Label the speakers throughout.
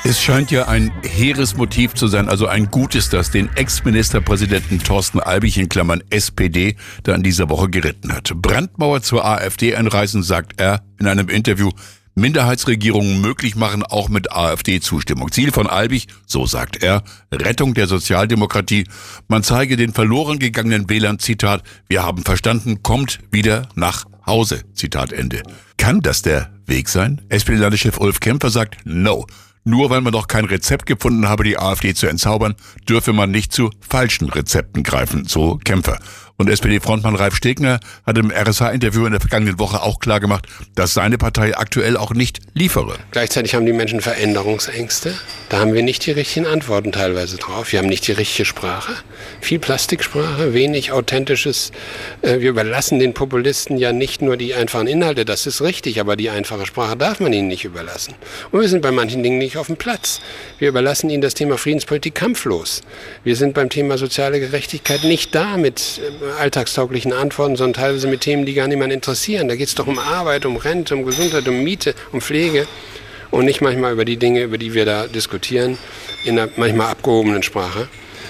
Speaker 1: Es scheint ja ein hehres Motiv zu sein, also ein gutes, das den Ex-Ministerpräsidenten Thorsten Albig in Klammern SPD da in dieser Woche geritten hat. Brandmauer zur AfD einreißen, sagt er in einem Interview, Minderheitsregierungen möglich machen, auch mit AfD-Zustimmung. Ziel von Albig, so sagt er, Rettung der Sozialdemokratie. Man zeige den verloren gegangenen Wählern, Zitat, wir haben verstanden, kommt wieder nach Hause, Zitat Ende. Kann das der Weg sein? SPD-Landeschef Ulf Kämpfer sagt, no. Nur weil man noch kein Rezept gefunden habe, die AfD zu entzaubern, dürfe man nicht zu falschen Rezepten greifen, so Kämpfer. Und SPD-Frontmann Ralf Stegner hat im RSH-Interview in der vergangenen Woche auch klargemacht, dass seine Partei aktuell auch nicht liefere.
Speaker 2: Gleichzeitig haben die Menschen Veränderungsängste. Da haben wir nicht die richtigen Antworten teilweise drauf. Wir haben nicht die richtige Sprache. Viel Plastiksprache, wenig Authentisches. Wir überlassen den Populisten ja nicht nur die einfachen Inhalte, das ist richtig, aber die einfache Sprache darf man ihnen nicht überlassen. Und wir sind bei manchen Dingen nicht auf dem Platz. Wir überlassen ihnen das Thema Friedenspolitik kampflos. Wir sind beim Thema soziale Gerechtigkeit nicht da mit alltagstauglichen Antworten, sondern teilweise mit Themen, die gar niemanden interessieren. Da geht es doch um Arbeit, um Rente, um Gesundheit, um Miete, um Pflege und nicht manchmal über die Dinge, über die wir da diskutieren, in einer manchmal abgehobenen Sprache.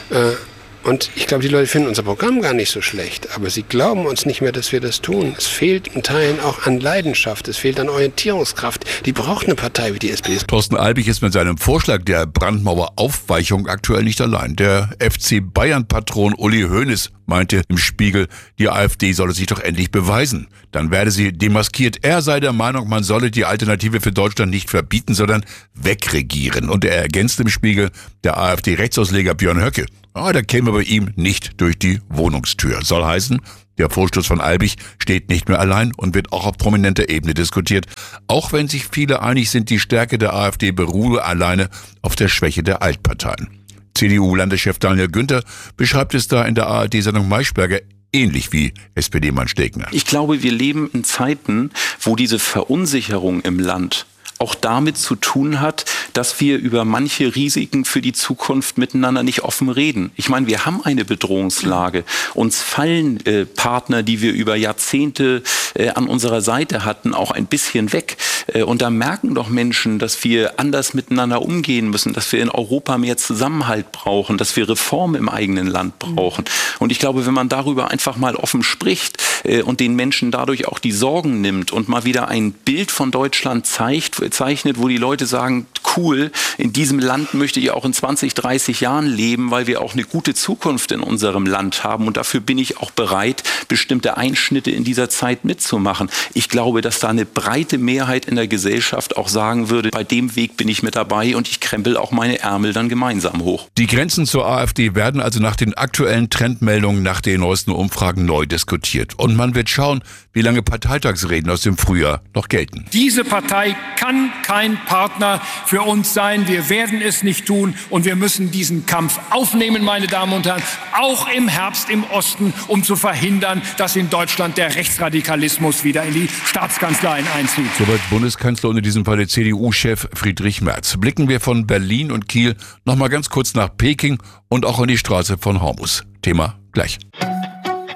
Speaker 2: Und ich glaube, die Leute finden unser Programm gar nicht so schlecht, aber sie glauben uns nicht mehr, dass wir das tun. Es fehlt in Teilen auch an Leidenschaft, es fehlt an Orientierungskraft. Die braucht eine Partei wie die SPD.
Speaker 1: Thorsten Albig ist mit seinem Vorschlag der Brandmauer-Aufweichung aktuell nicht allein. Der FC Bayern-Patron Uli Hoeneß meinte im Spiegel, die AfD solle sich doch endlich beweisen. Dann werde sie demaskiert. Er sei der Meinung, man solle die Alternative für Deutschland nicht verbieten, sondern wegregieren. Und er ergänzt im Spiegel, der AfD-Rechtsausleger Björn Höcke, der käme bei ihm nicht durch die Wohnungstür. Soll heißen, der Vorstoß von Albig steht nicht mehr allein und wird auch auf prominenter Ebene diskutiert. Auch wenn sich viele einig sind, die Stärke der AfD beruhe alleine auf der Schwäche der Altparteien. CDU-Landeschef Daniel Günther beschreibt es da in der ARD-Sendung Maischberger ähnlich wie SPD-Mann Stegner.
Speaker 3: Ich glaube, wir leben in Zeiten, wo diese Verunsicherung im Land auch damit zu tun hat, dass wir über manche Risiken für die Zukunft miteinander nicht offen reden. Ich meine, wir haben eine Bedrohungslage. Uns fallen Partner, die wir über Jahrzehnte an unserer Seite hatten, auch ein bisschen weg. Und da merken doch Menschen, dass wir anders miteinander umgehen müssen, dass wir in Europa mehr Zusammenhalt brauchen, dass wir Reformen im eigenen Land brauchen. Und ich glaube, wenn man darüber einfach mal offen spricht und den Menschen dadurch auch die Sorgen nimmt und mal wieder ein Bild von Deutschland zeichnet, wo die Leute sagen, cool, in diesem Land möchte ich auch in 20, 30 Jahren leben, weil wir auch eine gute Zukunft in unserem Land haben und dafür bin ich auch bereit, bestimmte Einschnitte in dieser Zeit mitzumachen. Ich glaube, dass da eine breite Mehrheit in der Gesellschaft auch sagen würde, bei dem Weg bin ich mit dabei und ich krempel auch meine Ärmel dann gemeinsam hoch.
Speaker 1: Die Grenzen zur AfD werden also nach den aktuellen Trendmeldungen, nach den neuesten Umfragen neu diskutiert. Und man wird schauen, wie lange Parteitagsreden aus dem Frühjahr noch gelten.
Speaker 4: Diese Partei kann kein Partner für uns sein. Wir werden es nicht tun und wir müssen diesen Kampf aufnehmen, meine Damen und Herren, auch im Herbst im Osten, um zu verhindern, dass in Deutschland der Rechtsradikalismus wieder in die Staatskanzleien einzieht.
Speaker 1: Soweit Bundeskanzler und in diesem Fall der CDU-Chef Friedrich Merz. Blicken wir von Berlin und Kiel noch mal ganz kurz nach Peking und auch an die Straße von Hormuz. Thema gleich.